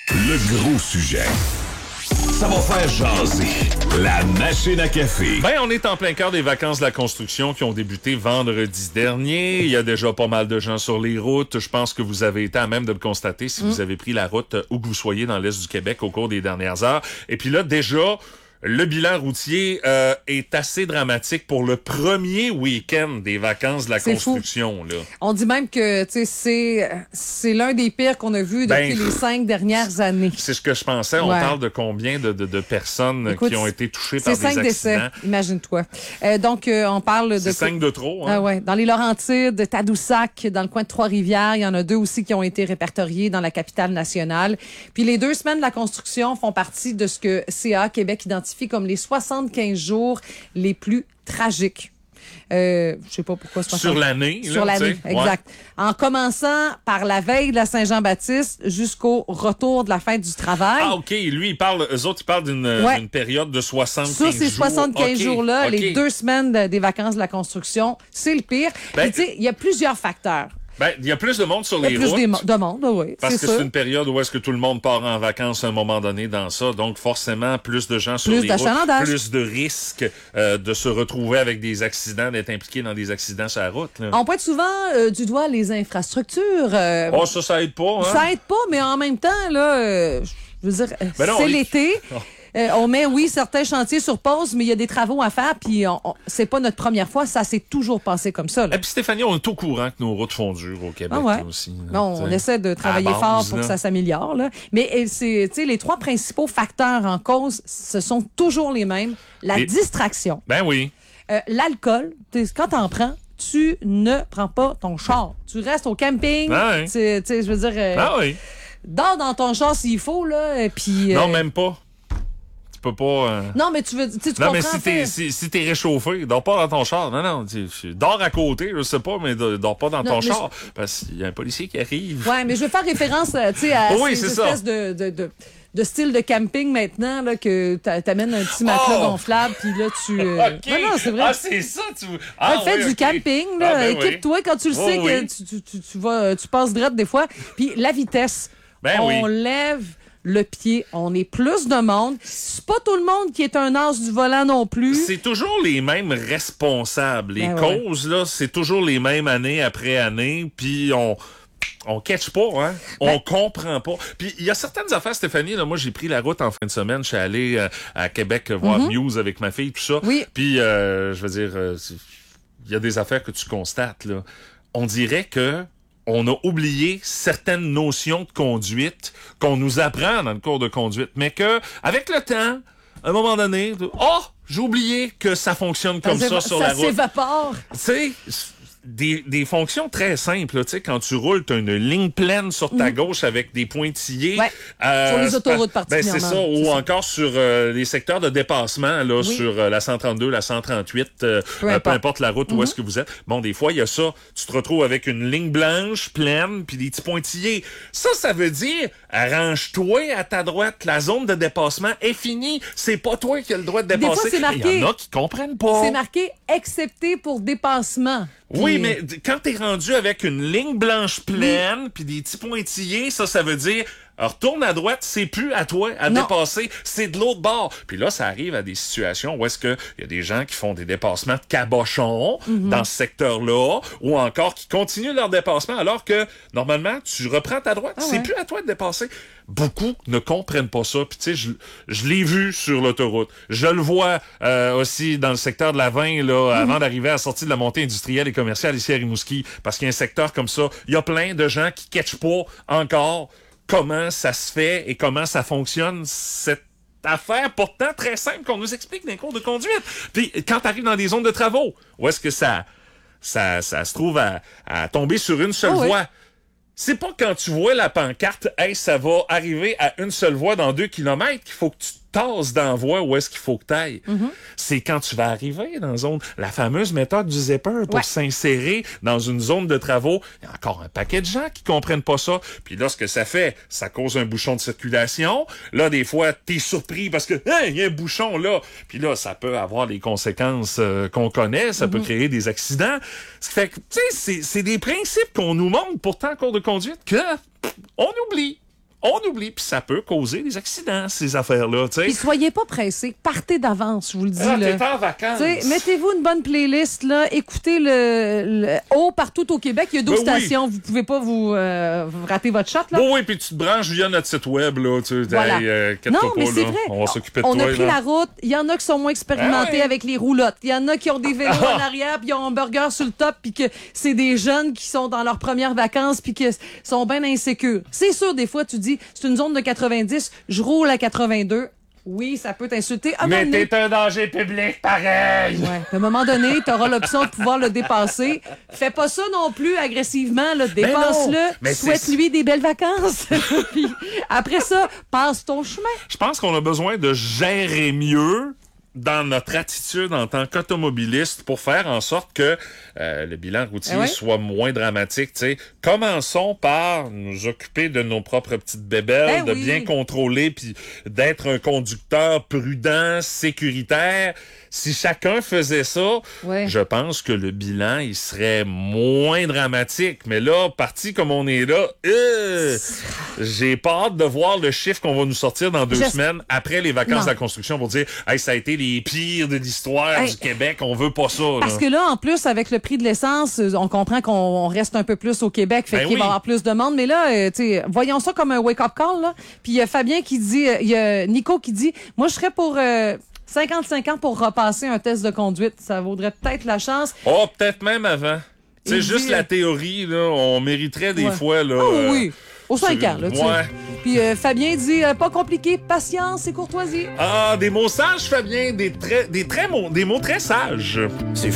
Le gros sujet. Ça va faire jaser. La machine à café. On est en plein cœur des vacances de la construction qui ont débuté vendredi dernier. Il y a déjà pas mal de gens sur les routes. Je pense que vous avez été à même de le constater si vous avez pris la route où que vous soyez dans l'Est du Québec au cours des dernières heures. Et puis là, déjà, le bilan routier est assez dramatique pour le premier week-end des vacances de la construction. Là. On dit même que c'est l'un des pires qu'on a vu depuis les 5 dernières années. C'est ce que je pensais. On parle de combien de personnes qui ont été touchées par des accidents? C'est 5 décès, imagine-toi. Donc, on parle de... C'est 5 de trop. Hein? Ouais. Dans les Laurentides, Tadoussac, dans le coin de Trois-Rivières, il y en a 2 aussi qui ont été répertoriés dans la capitale nationale. Puis les 2 semaines de la construction font partie de ce que CA Québec identifie comme les 75 jours les plus tragiques. Je sais pas pourquoi. Sur l'année. Sur l'année, exact. Ouais. En commençant par la veille de la Saint-Jean-Baptiste jusqu'au retour de la fête du travail. Ah, OK. Lui, eux autres, ils parlent d'une période de 75 jours. Sur ces 75 jours-là, les 2 semaines des vacances de la construction, c'est le pire. Tu sais, il y a plusieurs facteurs. Il y a plus de monde sur les routes. Il y a plus de monde, oui. Parce que c'est une période où est-ce que tout le monde part en vacances à un moment donné dans ça. Donc, forcément, plus de gens sur les routes. Plus de risques de se retrouver avec des accidents, d'être impliqués dans des accidents sur la route. Là. On pointe souvent du doigt les infrastructures. Ça aide pas, hein? Ça aide pas, mais en même temps, là, je veux dire, c'est l'été. On met, certains chantiers sur pause, mais il y a des travaux à faire, puis c'est pas notre première fois, ça s'est toujours passé comme ça. Là. Et puis Stéphanie, on est au courant que nos routes font dur au Québec aussi. Là, on essaie de travailler fort pour que ça s'améliore. Là. Mais les 3 principaux facteurs en cause, ce sont toujours les mêmes. La distraction. L'alcool, quand t'en prends, tu ne prends pas ton char. Tu restes au camping. Je veux dire... dors dans ton char s'il faut, là, puis... Non, même pas. Peux pas, Non, mais tu comprends. Non, mais si t'es réchauffé, dors pas dans ton char. Non, dors à côté, je sais pas, mais dors pas dans ton char. Parce qu'il y a un policier qui arrive. Ouais, mais je veux faire référence, à ces espèces de style de camping maintenant, là, que t'amènes un petit matelas gonflable, puis là, tu... OK. Non, c'est vrai. Ah, c'est ça, fais du camping, là. Équipe-toi quand tu le sais que tu passes droite des fois. Puis la vitesse. On lève le pied, on est plus de monde. C'est pas tout le monde qui est un as du volant non plus. C'est toujours les mêmes responsables. Les causes, là, c'est toujours les mêmes année après année, puis on catch pas, hein? On comprend pas. Puis il y a certaines affaires, Stéphanie, là, moi j'ai pris la route en fin de semaine, je suis allé à Québec voir Muse avec ma fille, tout ça. Oui. Puis je veux dire, il y a des affaires que tu constates, là. On dirait que on a oublié certaines notions de conduite qu'on nous apprend dans le cours de conduite, mais que avec le temps, à un moment donné, j'ai oublié que ça fonctionne comme ça sur la route. Ça s'évapore. Tu sais, des fonctions très simples, tu sais, quand tu roules, t'as une ligne pleine sur ta gauche avec des pointillés. Sur les autoroutes particulièrement. C'est ça, ou encore sur les secteurs de dépassement, là, sur la 132, la 138, peu importe la route où est-ce que vous êtes. Bon, des fois, il y a ça, tu te retrouves avec une ligne blanche pleine, puis des petits pointillés. Ça veut dire, arrange-toi à ta droite, la zone de dépassement est finie, c'est pas toi qui as le droit de dépasser. Des fois, c'est marqué. Il y en a qui comprennent pas. C'est marqué « excepté pour dépassement ». Oui, mais quand t'es rendu avec une ligne blanche pleine puis des petits pointillés, ça veut dire retourne à droite, c'est plus à toi à dépasser, c'est de l'autre bord. Puis là, ça arrive à des situations où est-ce que il y a des gens qui font des dépassements de cabochon dans ce secteur-là, ou encore qui continuent leur dépassement alors que normalement tu reprends ta droite, c'est plus à toi de dépasser. Beaucoup ne comprennent pas ça. Puis tu sais, je l'ai vu sur l'autoroute. Je le vois aussi dans le secteur de la 20 là, avant d'arriver à la sortie de la montée industrielle et commerciale ici à Rimouski, parce qu'il y a un secteur comme ça, il y a plein de gens qui catchent pas encore comment ça se fait et comment ça fonctionne, cette affaire pourtant très simple qu'on nous explique dans les cours de conduite. Puis quand tu arrives dans des zones de travaux, où est-ce que ça se trouve à tomber sur une seule voie? C'est pas quand tu vois la pancarte, hey, ça va arriver à une seule voie dans 2 kilomètres qu'il faut que tu tasses dans la voie où est-ce qu'il faut que tu ailles. C'est quand tu vas arriver dans zone, la fameuse méthode du zipper pour s'insérer dans une zone de travaux. Il y a encore un paquet de gens qui comprennent pas ça. Puis là, ce que ça fait, ça cause un bouchon de circulation. Là, des fois, t'es surpris parce que, il y a un bouchon là. Puis là, ça peut avoir les conséquences qu'on connaît. Ça peut créer des accidents. Ce qui fait que, tu sais, c'est des principes qu'on nous montre pourtant en cours de conduite que on oublie. on oublie, puis ça peut causer des accidents, ces affaires-là. Puis soyez pas pressés, partez d'avance, je vous le dis. T'es en vacances. Mettez-vous une bonne playlist, là, écoutez partout au Québec, il y a 12 stations, vous pouvez pas vous rater votre shot. Là. Oui, puis tu te branches via notre site web. Là, voilà. Non, mais c'est vrai. On va s'occuper de toi. On a pris la route, il y en a qui sont moins expérimentés avec les roulottes, il y en a qui ont des vélos en arrière, puis ils ont un burger sur le top, puis que c'est des jeunes qui sont dans leurs premières vacances, puis qui sont bien insécures. C'est sûr, des fois, tu dis, c'est une zone de 90, je roule à 82. Oui, ça peut t'insulter. Mais t'es un danger public, pareil! Ouais. À un moment donné, t'auras l'option de pouvoir le dépasser. Fais pas ça non plus agressivement, là. Dépasse-le. Souhaite-lui des belles vacances. Puis après ça, passe ton chemin. Je pense qu'on a besoin de gérer mieux dans notre attitude en tant qu'automobiliste pour faire en sorte que le bilan routier soit moins dramatique. T'sais. Commençons par nous occuper de nos propres petites bébelles, de bien contrôler puis d'être un conducteur prudent, sécuritaire. Si chacun faisait ça, je pense que le bilan il serait moins dramatique. Mais là, parti comme on est là, j'ai pas hâte de voir le chiffre qu'on va nous sortir dans 2 semaines après les vacances de la construction pour dire « Hey, ça a été les pires de l'histoire du Québec, on veut pas ça. » Parce que là, en plus, avec le prix de l'essence, on comprend qu'on reste un peu plus au Québec, fait qu'il va y avoir plus de monde. Mais là, voyons ça comme un wake-up call. Là. Puis il y a Fabien qui dit, il y a Nico qui dit « Moi, je serais pour 55 ans pour repasser un test de conduite. Ça vaudrait peut-être la chance. » Oh, peut-être même avant. C'est juste la théorie, là. On mériterait des fois, là. Oh, oui. Aux 5 ans, là, tu sais. Puis Fabien dit, pas compliqué, patience et courtoisie. Ah, des mots sages, Fabien. Des mots très sages.